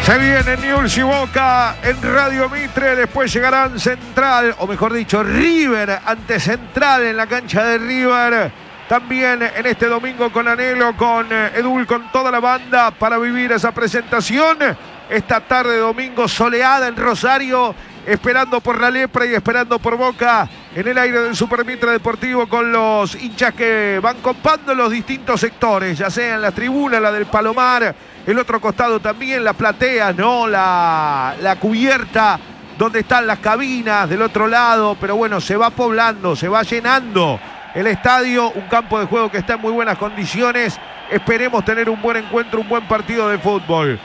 Se viene Newell's y Boca en Radio Mitre, después llegarán Central, o mejor dicho, River ante Central en la cancha de River. También en este domingo con Anhelo, con Edul, con toda la banda para vivir esa presentación. Esta tarde domingo soleada en Rosario, esperando por la lepra y esperando por Boca en el aire del Super Mitre Deportivo, con los hinchas que van copando los distintos sectores, ya sea en la tribuna, la del Palomar, el otro costado también, la platea, ¿no? La cubierta, donde están las cabinas del otro lado, pero bueno, se va poblando, se va llenando el estadio, un campo de juego que está en muy buenas condiciones. Esperemos tener un buen encuentro, un buen partido de fútbol.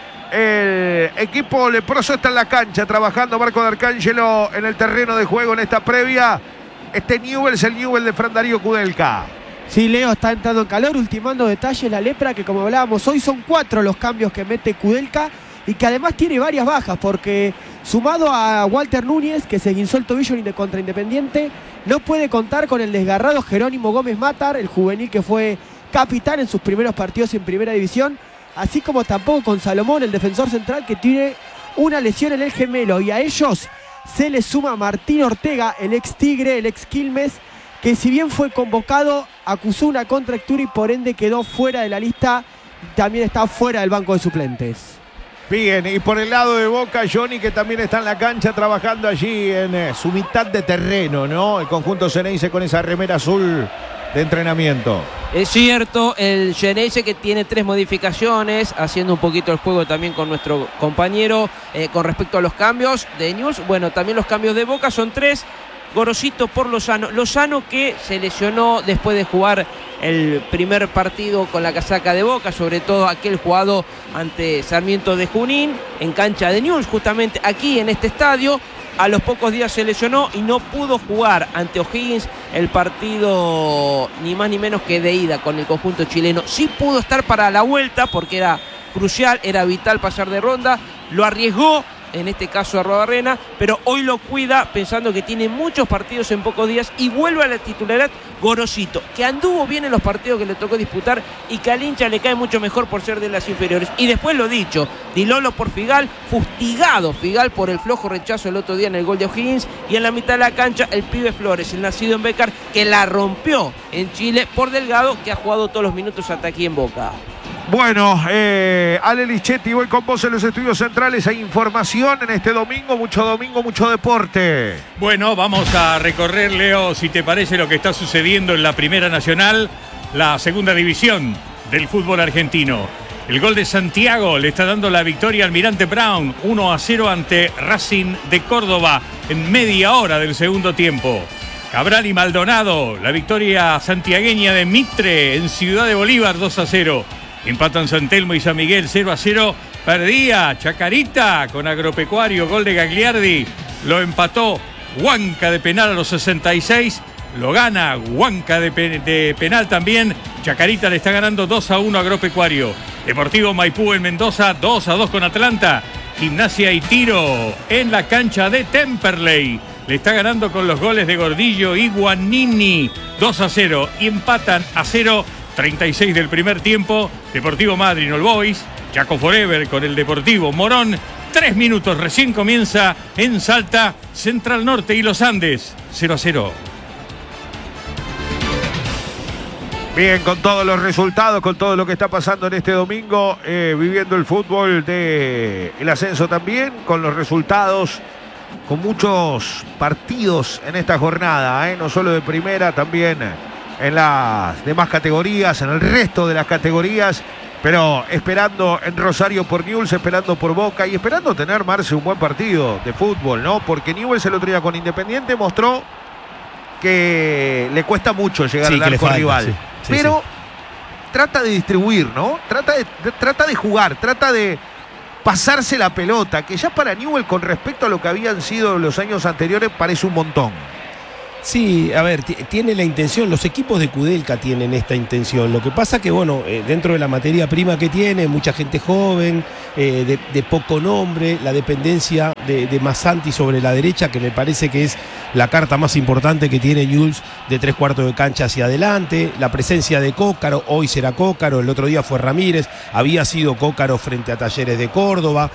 El equipo leproso está en la cancha trabajando. Marco D'Arcangelo en el terreno de juego en esta previa. Este Newell es el Newell de Fran Darío Kudelka. Sí, Leo, está entrando en calor, ultimando detalles la lepra, que como hablábamos hoy son 4 los cambios que mete Kudelka y que además tiene varias bajas, porque sumado a Walter Núñez, que se guinzó el tobillo contra Independiente, no puede contar con el desgarrado Jerónimo Gómez Matar, el juvenil que fue capitán en sus primeros partidos en Primera División, así como tampoco con Salomón, el defensor central, que tiene una lesión en el gemelo, y a ellos se le suma Martín Ortega, el ex Tigre, el ex Quilmes, que si bien fue convocado, acusó una contractura y por ende quedó fuera de la lista, también está fuera del banco de suplentes. Bien, y por el lado de Boca, Johnny, que también está en la cancha trabajando allí en su mitad de terreno, ¿no? El conjunto Xeneize con esa remera azul de entrenamiento. Es cierto, el Xeneize que tiene 3 modificaciones, haciendo un poquito el juego también con nuestro compañero con respecto a los cambios de Newell's. Bueno, también los cambios de Boca son 3. Gorosito por Lozano que se lesionó después de jugar el primer partido con la casaca de Boca, sobre todo aquel jugado ante Sarmiento de Junín en cancha de Newell's, justamente aquí en este estadio. A los pocos días se lesionó y no pudo jugar ante O'Higgins el partido ni más ni menos que de ida con el conjunto chileno. Sí pudo estar para la vuelta porque era crucial, era vital pasar de ronda, lo arriesgó en este caso a Arruabarrena, pero hoy lo cuida pensando que tiene muchos partidos en pocos días y vuelve a la titularidad Gorosito, que anduvo bien en los partidos que le tocó disputar y que al hincha le cae mucho mejor por ser de las inferiores. Y después lo dicho, Di Lolo por Figal, fustigado Figal por el flojo rechazo el otro día en el gol de O'Higgins, y en la mitad de la cancha el pibe Flores, el nacido en Bécar, que la rompió en Chile por Delgado, que ha jugado todos los minutos hasta aquí en Boca. Bueno, Ale Lichetti, voy con vos en los estudios centrales. Hay información en este domingo, mucho deporte. Bueno, vamos a recorrer, Leo, si te parece, lo que está sucediendo en la Primera Nacional, la segunda división del fútbol argentino. El gol de Santiago le está dando la victoria al Almirante Brown, 1-0 ante Racing de Córdoba en media hora del segundo tiempo. Cabral y Maldonado, la victoria santiagueña de Mitre en Ciudad de Bolívar, 2-0. Empatan San Telmo y San Miguel 0-0. Perdía Chacarita con Agropecuario, gol de Gagliardi. Lo empató Huanca de penal a los 66. Lo gana Huanca de penal también. Chacarita le está ganando 2-1 a Agropecuario. Deportivo Maipú en Mendoza 2-2 con Atlanta. Gimnasia y Tiro en la cancha de Temperley. Le está ganando con los goles de Gordillo y Guanini 2-0. Y empatan a 0. 36 del primer tiempo, Deportivo Madryn All Boys, Chaco Forever con el Deportivo Morón. 3 minutos, recién comienza en Salta, Central Norte y Los Andes, 0-0. Bien, con todos los resultados, con todo lo que está pasando en este domingo, viviendo el fútbol del ascenso también, con los resultados, con muchos partidos en esta jornada, no solo de primera, también en las demás categorías, en el resto de las categorías, pero esperando en Rosario por Newell's, esperando por Boca y esperando tener, Marce, un buen partido de fútbol, ¿no? Porque Newell's el otro día con Independiente mostró que le cuesta mucho llegar al arco rival, pero trata de distribuir, ¿no? Trata de jugar, trata de pasarse la pelota, que ya para Newell's, con respecto a lo que habían sido los años anteriores, parece un montón. Sí, a ver, tiene la intención, los equipos de Kudelka tienen esta intención. Lo que pasa que, bueno, dentro de la materia prima que tiene, mucha gente joven, de poco nombre, la dependencia de Massanti sobre la derecha, que me parece que es la carta más importante que tiene Newell's, de 3/4 de cancha hacia adelante, la presencia de Cócaro, hoy será Cócaro, el otro día fue Ramírez, había sido Cócaro frente a Talleres de Córdoba.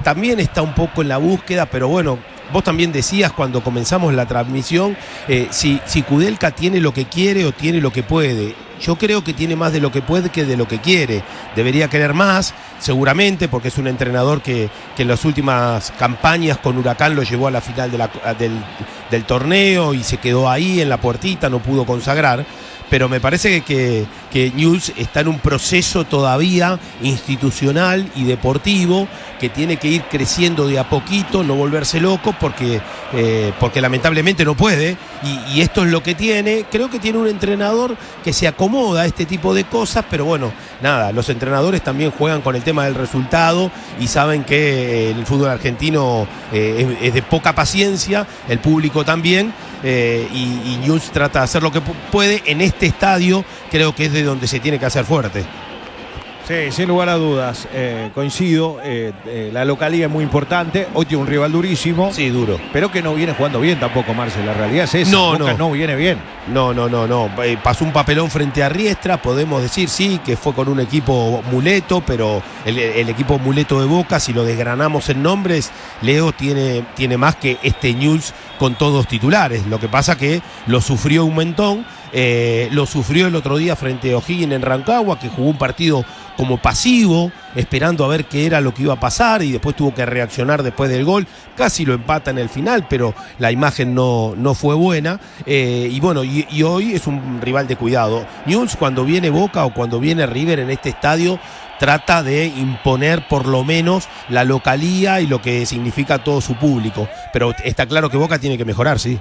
también está un poco en la búsqueda, pero bueno, vos también decías cuando comenzamos la transmisión, si Kudelka tiene lo que quiere o tiene lo que puede. Yo creo que tiene más de lo que puede que de lo que quiere. Debería querer más, seguramente, porque es un entrenador que en las últimas campañas con Huracán lo llevó a la final del torneo y se quedó ahí en la puertita, no pudo consagrar. Pero me parece que Newell's está en un proceso todavía institucional y deportivo que tiene que ir creciendo de a poquito, no volverse loco porque lamentablemente no puede y esto es lo que tiene. Creo que tiene un entrenador que se acomoda a este tipo de cosas, pero bueno, nada, los entrenadores también juegan con el tema del resultado y saben que el fútbol argentino es de poca paciencia, el público también, y Newell's trata de hacer lo que puede en este estadio. Creo que es de donde se tiene que hacer fuerte. Sí, sin lugar a dudas, coincido, la localidad es muy importante, hoy tiene un rival durísimo. Sí, duro. Pero que no viene jugando bien tampoco, Marce, la realidad es esa. Boca no viene bien. No. Pasó un papelón frente a Riestra, podemos decir, sí, que fue con un equipo muleto, pero el equipo muleto de Boca, si lo desgranamos en nombres, Leo tiene más que este Newell's con todos titulares. Lo que pasa que lo sufrió un montón. Lo sufrió el otro día frente a O'Higgins en Rancagua, que jugó un partido como pasivo, esperando a ver qué era lo que iba a pasar y después tuvo que reaccionar después del gol. Casi lo empata en el final, pero la imagen no fue buena. Y bueno, y hoy es un rival de cuidado. Newell's, cuando viene Boca o cuando viene River en este estadio, trata de imponer por lo menos la localía y lo que significa todo su público. Pero está claro que Boca tiene que mejorar, sí.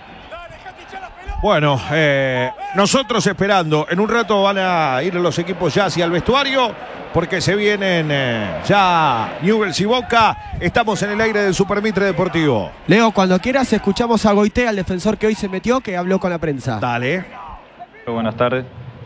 Bueno, nosotros esperando, en un rato van a ir los equipos ya hacia el vestuario, porque se vienen ya Newell's y Boca. Estamos en el aire del Super Mitre Deportivo. Leo, cuando quieras escuchamos a Goitea, al defensor que hoy se metió, que habló con la prensa. Dale. Buenas tardes.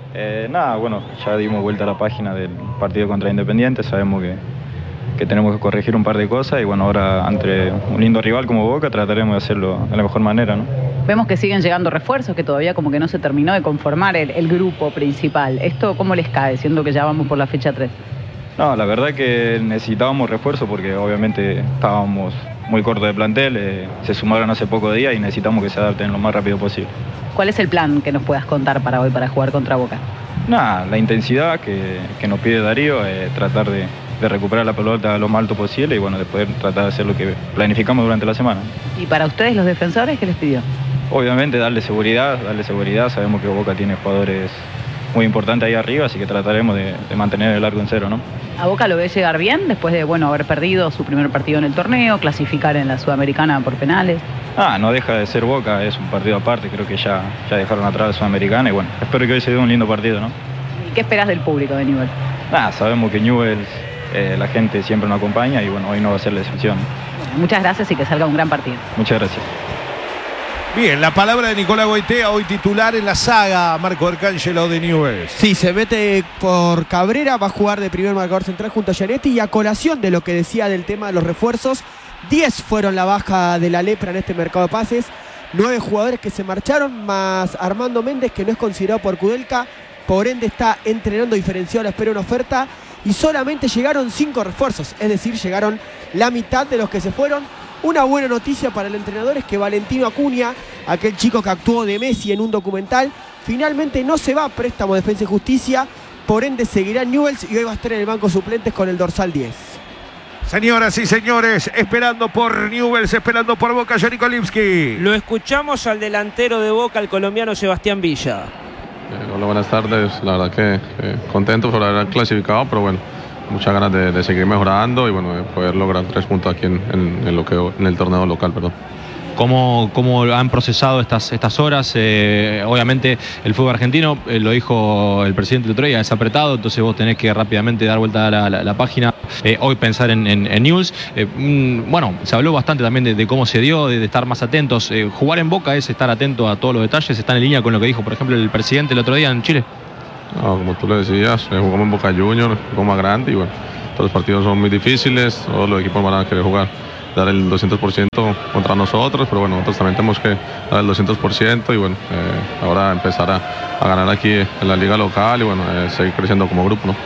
Ya dimos vuelta a la página del partido contra Independiente, sabemos que tenemos que corregir un par de cosas y bueno, ahora ante un lindo rival como Boca trataremos de hacerlo de la mejor manera, ¿no? Vemos que siguen llegando refuerzos, que todavía como que no se terminó de conformar el grupo principal. ¿Esto cómo les cae, siendo que ya vamos por la fecha 3? No, la verdad que necesitábamos refuerzo porque obviamente estábamos muy cortos de plantel, se sumaron hace pocos días y necesitamos que se adapten lo más rápido posible. ¿Cuál es el plan que nos puedas contar para hoy, para jugar contra Boca? Nada, la intensidad que nos pide Darío, tratar de recuperar la pelota lo más alto posible y bueno, después tratar de hacer lo que planificamos durante la semana. ¿Y para ustedes los defensores qué les pidió? Obviamente darle seguridad, sabemos que Boca tiene jugadores muy importantes ahí arriba, así que trataremos de mantener el arco en cero, ¿no? ¿A Boca lo ves llegar bien después de haber perdido su primer partido en el torneo, clasificar en la Sudamericana por penales? No deja de ser Boca, es un partido aparte, creo que ya dejaron atrás la Sudamericana y bueno, espero que hoy se dé un lindo partido, ¿no? ¿Y qué esperas del público de Newell's? Sabemos que Newell's, la gente siempre nos acompaña y bueno, hoy no va a ser la excepción. Bueno, muchas gracias y que salga un gran partido. Muchas gracias. Bien, la palabra de Nicolás Goitea, hoy titular en la saga, Marco Arcángelo de Newell's. Sí, se mete por Cabrera, va a jugar de primer marcador central junto a Gianetti, y a colación de lo que decía del tema de los refuerzos, 10 fueron la baja de la lepra en este mercado de pases, 9 jugadores que se marcharon, más Armando Méndez, que no es considerado por Kudelka, por ende está entrenando diferenciado a la espera de una oferta, y solamente llegaron 5 refuerzos, es decir, llegaron la mitad de los que se fueron. Una buena noticia para el entrenador es que Valentino Acuña, aquel chico que actuó de Messi en un documental, finalmente no se va a préstamo de Defensa y Justicia, por ende seguirá en Newell's y hoy va a estar en el banco suplentes con el dorsal 10. Señoras y señores, esperando por Newell's, esperando por Boca, Johnny Kolimski. Lo escuchamos al delantero de Boca, el colombiano Sebastián Villa. Hola, buenas tardes. La verdad que contento por haber clasificado, pero bueno, muchas ganas de seguir mejorando y bueno, de poder lograr 3 puntos aquí en el torneo local, perdón. ¿Cómo han procesado estas horas? Obviamente el fútbol argentino, lo dijo el presidente el otro día, es apretado, entonces vos tenés que rápidamente dar vuelta a la página. Hoy pensar en Newell's. Bueno, se habló bastante también de cómo se dio, de estar más atentos. Jugar en Boca es estar atento a todos los detalles, está en línea con lo que dijo, por ejemplo, el presidente el otro día en Chile. No, como tú le decías, jugamos en Boca Juniors, jugamos más grande y bueno, todos los partidos son muy difíciles, todos los equipos van a querer jugar, dar el 200% contra nosotros, pero bueno, nosotros también tenemos que dar el 200% y bueno, ahora empezar a ganar aquí en la liga local y bueno, seguir creciendo como grupo, ¿no?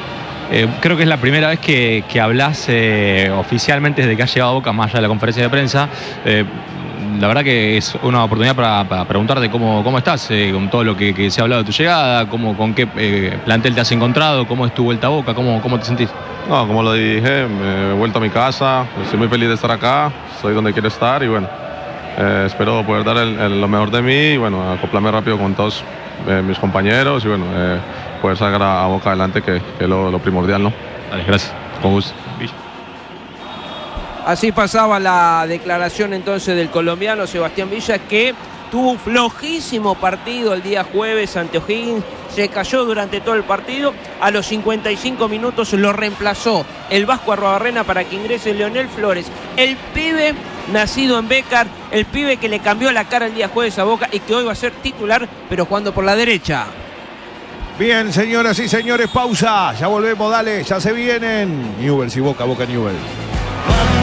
Creo que es la primera vez que hablas oficialmente desde que has llegado a Boca, más allá de la conferencia de prensa. La verdad que es una oportunidad para preguntarte cómo estás, con todo lo que se ha hablado de tu llegada, con qué plantel te has encontrado, cómo es tu vuelta a Boca, cómo te sentís. No, como lo dije, me he vuelto a mi casa, estoy muy feliz de estar acá, estoy donde quiero estar y bueno, espero poder dar lo mejor de mí y bueno, acoplarme rápido con todos mis compañeros y bueno, poder sacar a Boca adelante, que es lo primordial, ¿no? Dale, gracias, con gusto. Así pasaba la declaración entonces del colombiano Sebastián Villa, que tuvo un flojísimo partido el día jueves ante O'Higgins, se cayó durante todo el partido, a los 55 minutos lo reemplazó el Vasco Arruabarrena para que ingrese Leonel Flores, el pibe nacido en Bécar, el pibe que le cambió la cara el día jueves a Boca y que hoy va a ser titular, pero jugando por la derecha. Bien, señoras y señores, pausa. Ya volvemos, dale, ya se vienen. Newell's y Boca, Boca Newell's.